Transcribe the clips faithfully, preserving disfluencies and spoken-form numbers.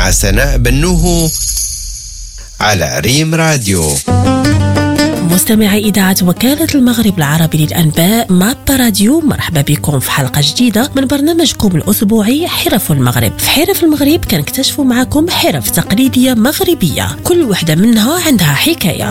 مع سناء بنوه على ريم راديو. مستمعي إذاعة وكالة المغرب العربي للأنباء مابا راديو، مرحبا بكم في حلقة جديدة من برنامجكم الأسبوعي حرف المغرب. في حرف المغرب كنكتشفوا معكم حرف تقليدية مغربية، كل وحدة منها عندها حكاية.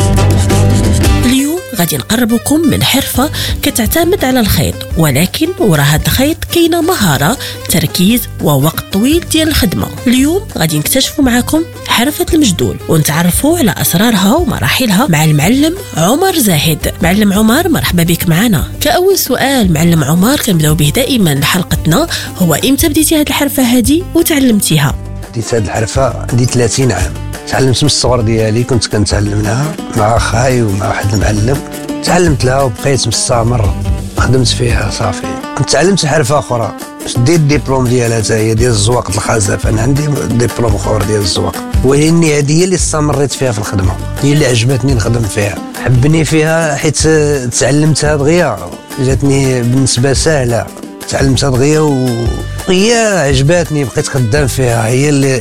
اليوم غادي نقربكم من حرفة كتعتمد على الخيط، ولكن وراء هذا الخيط كاينه مهارة، تركيز ووقت طويل ديال الخدمة. اليوم غادي نكتشفوا معكم حرفة المجدول ونتعرفوا على أسرارها ومراحلها مع المعلم عمر زاهد. معلم عمر، مرحبا بك معنا. كأول سؤال معلم عمر كنبداو به دائما لحلقتنا، هو امتى بديتي هذه الحرفة هذه وتعلمتيها؟ بديت هذه الحرفة عندي ثلاثين عام. تعلمت من الصغر ديالي، كنت كنتعلم لها مع خاي ومع واحد المعلم، تعلمت لها وبقيت مستمر خدمت فيها صافي. كنت تعلمت حرفة أخرى، ديت الدبلوم ديالها حتى هي ديال الزواق الخزف. أنا عندي دبلوم أخر ديال الزواق، وهي هذه هي اللي استمريت فيها في الخدمة، هي اللي عجبتني نخدم فيها، حبني فيها حيت تعلمتها دغيا، جاتني بالنسبة سهلة، تعلمتها دغيا وهي عجبتني، بقيت خدام فيها، هي اللي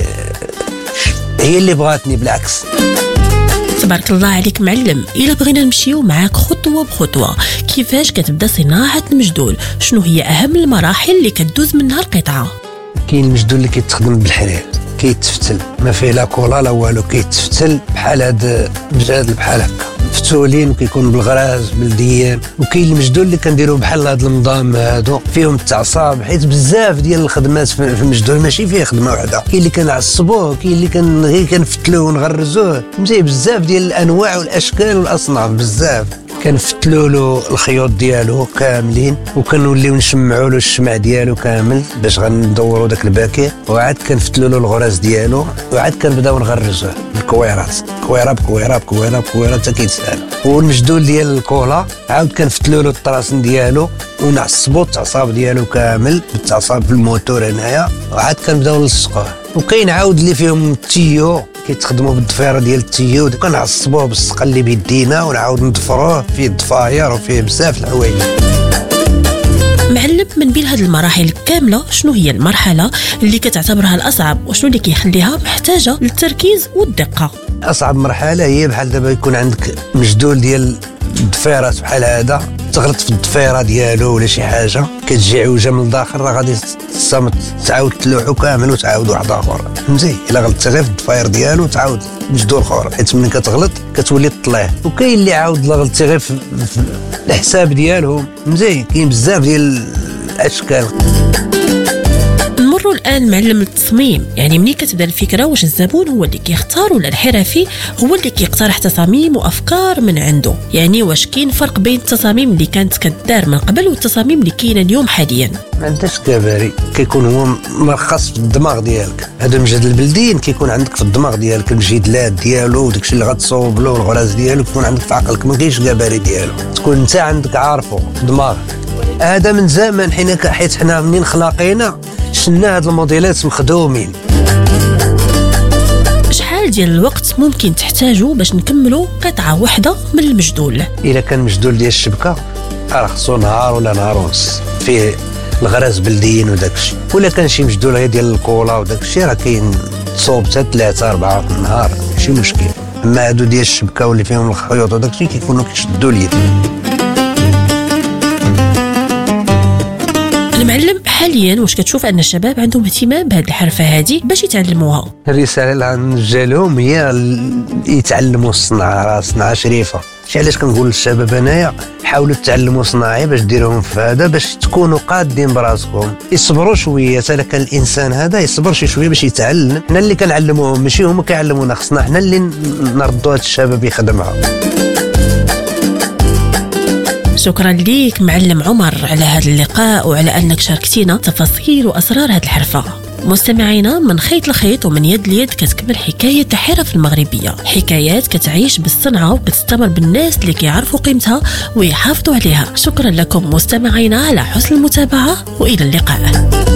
هي اللي بغاتني بالعكس. تبارك الله عليك معلم. إلا بغينا نمشيو معاك خطوة بخطوة، كيفاش كتبدا صناعة المجدول؟ شنو هي أهم المراحل اللي كتدوز منها القطعة؟ كاين المجدول اللي كيتخدم بالحرير، كيتفتل، ما فيه لا كولا لا والو، كيتفتل بحال هاد بجاد بحال هكا فتولين، وكيكون بالغراز بالديان. وكاين المجدول اللي كنديروا بحال هاد المضام هادو فيهم التعصاب، حيت بزاف ديال الخدمات في المجدول ماشي فيه خدمه واحده، كاين اللي كنعصبوه، كاين اللي كان غير كنفتلوه ونغرزوه، فهمتي؟ بزاف ديال الانواع والاشكال والاصناف بزاف. كنفتلوا له الخيوط ديالو كاملين، وكنوليو نشمعوا له الشمع ديالو كامل باش غندوروا داك الباكي، وعاد كنفتلوا له الغراز ديالو، وعاد كنبداو نغرزوه بالكويرات، كويره بكويره بكويره بكويره حتى كيتسال. والمجدول ديال الكولا عاود كنفتلوا له الطراسن ديالو ونعصبوا التعصاب ديالو كامل بالتعصاب بالموتور هنايا، وعاد كنبداو نلصقوه. وكاين عاود اللي فيهم التيو كيتخدموا بالضفيره ديال التيو، كنعصبوه بالسقه اللي بيدينا ونعاود نضفروه، فيه الضفاير وفيه بزاف الحوايج. معلم، من بين هذه المراحل كامله شنو هي المرحله اللي كتعتبرها الاصعب، وشنو اللي كيخليها محتاجه للتركيز والدقه؟ اصعب مرحله هي بحال دابا يكون عندك مجدول ديال الضفيرات بحال هذا، تغلط في الضفيره ديالو ولا شي حاجه كتجي عوجه من الداخل، راه غادي تصامت تعاود تلوحو كامل وتعاود واحد اخر، فهمتي؟ الا غلطتي غير في الضفاير ديالو تعاود مجدول اخر، حيت ملي كتغلط كتولي تطلع. وكاين اللي عاود لا غلطتي غير في الحساب ديالهم، فهمتي؟ كاين بزاف ديال الاشكال. نمروا الان معلم التصميم، يعني ملي كتبدا الفكره، واش الزبون هو اللي كيختار ولا الحرفي هو اللي كيقترح تصاميم وافكار من عنده؟ يعني واش كاين فرق بين التصاميم اللي كانت كدار من قبل والتصاميم اللي كاينه اليوم حاليا؟ ما عندهاش كباري، كيكون هو مرخص في الدماغ ديالك. هذا المجد البلدين كيكون عندك في الدماغ ديالك المجيدلات ديالو وداكشي اللي غتصوب له والغراز ديالو كيكون عندك في عقلك، ما كاينش كباري ديالو، تكون انت عندك عارفه في دماغك. هذا من زمان، حيت حيت حنا منين خلاقينا شفنا هاد الموديلات مخدومين. شحال ديال الوقت ممكن تحتاجوا باش نكملوا قطعه واحده من المجدول؟ الا كان مجدول ديال الشبكه راه خصو نهار ولا نهار ونص فيه الغراز بلديين وداكشي، ولا كان شي مجدول غير ديال الكولا وداكشي راه كاين تصوب حتى ثلاثه اربعه في النهار، ماشي مشكل. اما هادو ديال الشبكه واللي فيهم الخيوط وداكشي كيكونوا كيشدوا اليد. المعلم، حاليا واش كتشوف ان الشباب عندهم اهتمام بهذه الحرفه هذه باش يتعلموها؟ الرساله اللي غنوجهلهم هي يتعلموا الصناعه، راه الصناعه شريفه. شي علاش كنقول للشباب انايا حاولوا تعلموا صناعي باش ديروهم في هذا، باش تكونوا قادين براسكم، يصبروا شويه. حتى كان الانسان هذا يصبر شي شويه باش يتعلم. حنا اللي كنعلموهم ماشي هما كيعلمونا، خصنا حنا اللي نردوا هذا الشباب يخدمها. شكرا ليك معلم عمر على هذا اللقاء وعلى أنك شاركتينا تفاصيل وأسرار هذه الحرفة. مستمعينا، من خيط لخيط ومن يد ليد كتكمل حكاية الحرف المغربية، حكايات كتعيش بالصنعة وكتستمر بالناس اللي كيعرفوا قيمتها ويحافظوا عليها. شكرا لكم مستمعينا على حسن المتابعة، وإلى اللقاء.